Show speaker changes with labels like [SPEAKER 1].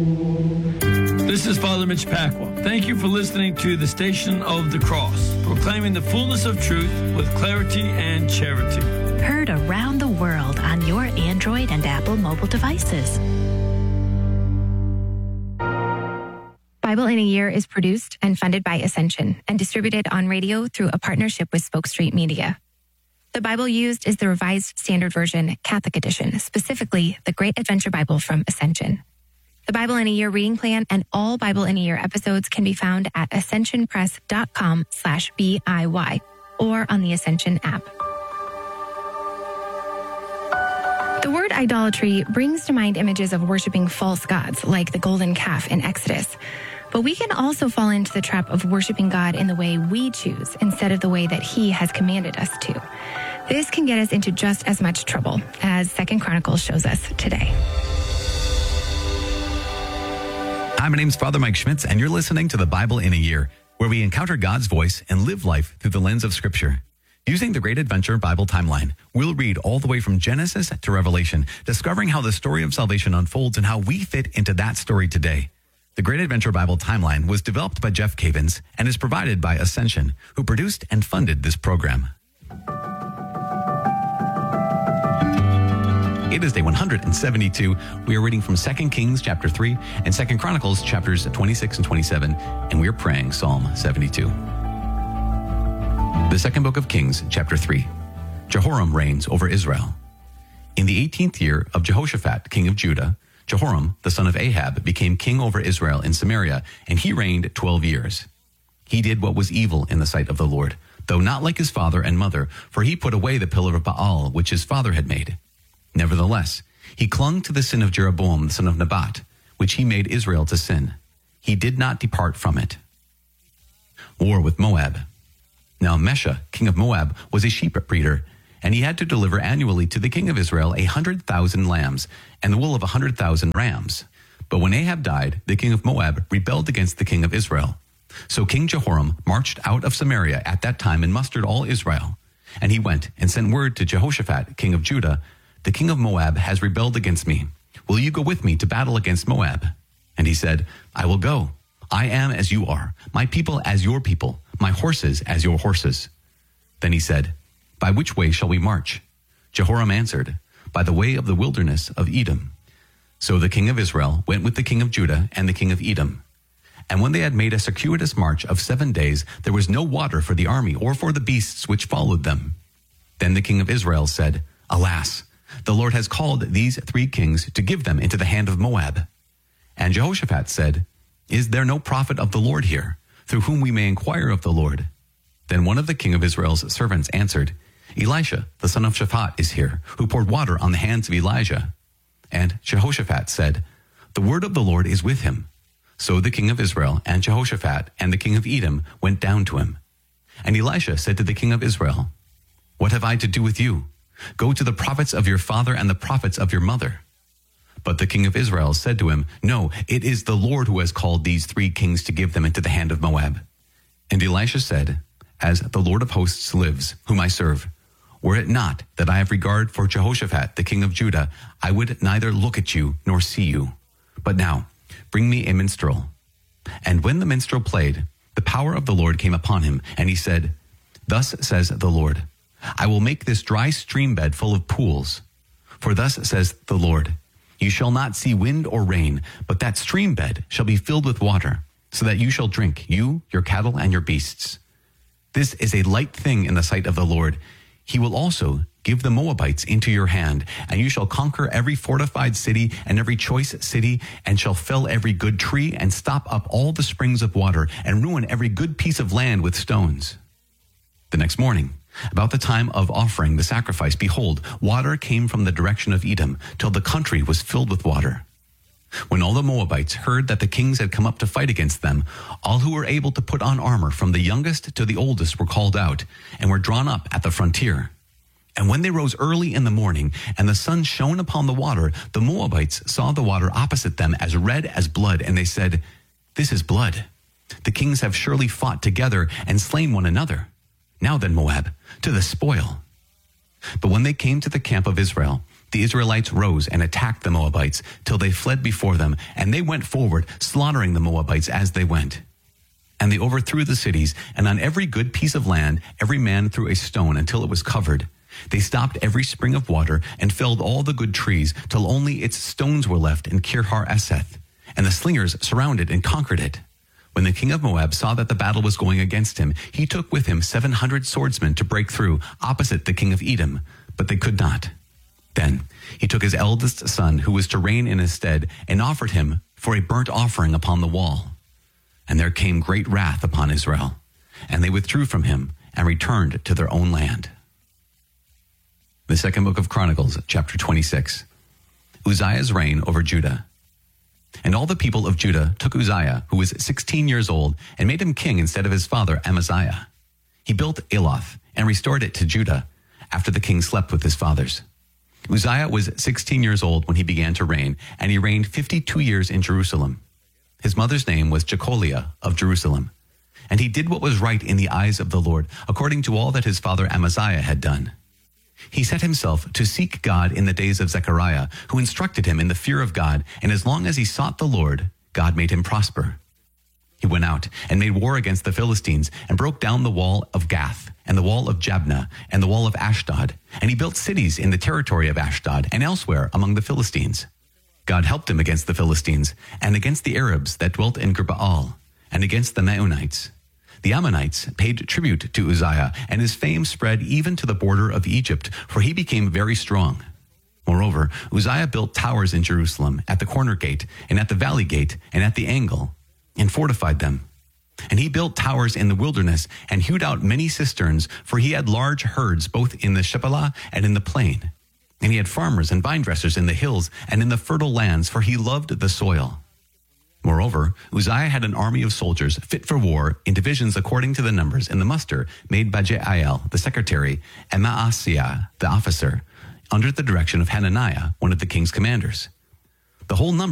[SPEAKER 1] This is Father Mitch Pacwa. Thank you for listening to the Station of the Cross, proclaiming the fullness of truth with clarity and charity.
[SPEAKER 2] Heard around the world on your Android and Apple mobile devices. Bible in a Year is produced and funded by Ascension and distributed on radio through a partnership with Spoke Street Media. The Bible used is the Revised Standard Version Catholic Edition, specifically the Great Adventure Bible from Ascension. The Bible in a Year reading plan and all Bible in a Year episodes can be found at ascensionpress.com/BIY or on the Ascension app. The word idolatry brings to mind images of worshiping false gods like the golden calf in Exodus. But we can also fall into the trap of worshiping God in the way we choose instead of the way that He has commanded us to. This can get us into just as much trouble as 2 Chronicles shows us today.
[SPEAKER 3] Hi, my name is Father Mike Schmitz, and you're listening to the Bible in a Year, where we encounter God's voice and live life through the lens of Scripture. Using the Great Adventure Bible timeline, we'll read all the way from Genesis to Revelation, discovering how the story of salvation unfolds and how we fit into that story today. The Great Adventure Bible timeline was developed by Jeff Cavins and is provided by Ascension, who produced and funded this program. It is day 172. We are reading from 2 Kings chapter 3 and 2 Chronicles chapters 26 and 27, and we are praying Psalm 72. The second book of Kings, chapter 3. Jehoram reigns over Israel. In the 18th year of Jehoshaphat, king of Judah, Jehoram, the son of Ahab, became king over Israel in Samaria, and he reigned 12 years. He did what was evil in the sight of the Lord, though not like his father and mother, for he put away the pillar of Baal, which his father had made. Nevertheless, he clung to the sin of Jeroboam, the son of Nebat, which he made Israel to sin. He did not depart from it. War with Moab. Now Mesha, king of Moab, was a sheep breeder, and he had to deliver annually to the king of Israel 100,000 lambs and the wool of 100,000 rams. But when Ahab died, the king of Moab rebelled against the king of Israel. So King Jehoram marched out of Samaria at that time and mustered all Israel. And he went and sent word to Jehoshaphat, king of Judah, "The king of Moab has rebelled against me. Will you go with me to battle against Moab?" And he said, "I will go. I am as you are, my people as your people, my horses as your horses." Then he said, "By which way shall we march?" Jehoram answered, "By the way of the wilderness of Edom." So the king of Israel went with the king of Judah and the king of Edom. And when they had made a circuitous march of 7 days, there was no water for the army or for the beasts which followed them. Then the king of Israel said, "Alas, the Lord has called these 3 kings to give them into the hand of Moab." And Jehoshaphat said, "Is there no prophet of the Lord here, through whom we may inquire of the Lord?" Then one of the king of Israel's servants answered, "Elisha, the son of Shaphat, is here, who poured water on the hands of Elijah." And Jehoshaphat said, "The word of the Lord is with him." So the king of Israel and Jehoshaphat and the king of Edom went down to him. And Elisha said to the king of Israel, "What have I to do with you? Go to the prophets of your father and the prophets of your mother." But the king of Israel said to him, "No, it is the Lord who has called these 3 kings to give them into the hand of Moab." And Elisha said, "As the Lord of hosts lives, whom I serve, were it not that I have regard for Jehoshaphat, the king of Judah, I would neither look at you nor see you. But now, bring me a minstrel." And when the minstrel played, the power of the Lord came upon him, and he said, "Thus says the Lord, I will make this dry stream bed full of pools. For thus says the Lord, you shall not see wind or rain, but that stream bed shall be filled with water, so that you shall drink, you, your cattle, and your beasts. This is a light thing in the sight of the Lord. He will also give the Moabites into your hand, and you shall conquer every fortified city and every choice city, and shall fell every good tree, and stop up all the springs of water, and ruin every good piece of land with stones." The next morning, about the time of offering the sacrifice, behold, water came from the direction of Edom, till the country was filled with water. When all the Moabites heard that the kings had come up to fight against them, all who were able to put on armor, from the youngest to the oldest, were called out, and were drawn up at the frontier. And when they rose early in the morning, and the sun shone upon the water, the Moabites saw the water opposite them as red as blood, and they said, "This is blood. The kings have surely fought together and slain one another. Now then, Moab, to the spoil." But when they came to the camp of Israel, the Israelites rose and attacked the Moabites till they fled before them, and they went forward, slaughtering the Moabites as they went. And they overthrew the cities, and on every good piece of land every man threw a stone until it was covered. They stopped every spring of water and felled all the good trees till only its stones were left in Kir-Hareseth. And the slingers surrounded and conquered it. When the king of Moab saw that the battle was going against him, he took with him 700 swordsmen to break through opposite the king of Edom, but they could not. Then he took his eldest son, who was to reign in his stead, and offered him for a burnt offering upon the wall. And there came great wrath upon Israel, and they withdrew from him and returned to their own land. The second book of Chronicles, chapter 26. Uzziah's reign over Judah. And all the people of Judah took Uzziah, who was 16 years old, and made him king instead of his father Amaziah. He built Eloth and restored it to Judah after the king slept with his fathers. Uzziah was 16 years old when he began to reign, and he reigned 52 years in Jerusalem. His mother's name was Jecholiah of Jerusalem. And he did what was right in the eyes of the Lord, according to all that his father Amaziah had done. He set himself to seek God in the days of Zechariah, who instructed him in the fear of God, and as long as he sought the Lord, God made him prosper. He went out and made war against the Philistines, and broke down the wall of Gath, and the wall of Jabneh, and the wall of Ashdod. And he built cities in the territory of Ashdod, and elsewhere among the Philistines. God helped him against the Philistines, and against the Arabs that dwelt in Gurbaal, and against the Maonites. The Ammonites paid tribute to Uzziah, and his fame spread even to the border of Egypt, for he became very strong. Moreover, Uzziah built towers in Jerusalem, at the corner gate, and at the valley gate, and at the angle, and fortified them. And he built towers in the wilderness, and hewed out many cisterns, for he had large herds both in the Shephelah and in the plain. And he had farmers and vine dressers in the hills and in the fertile lands, for he loved the soil. Moreover, Uzziah had an army of soldiers fit for war in divisions according to the numbers in the muster made by Jeiel, the secretary, and Maaseiah, the officer, under the direction of Hananiah, one of the king's commanders. The whole number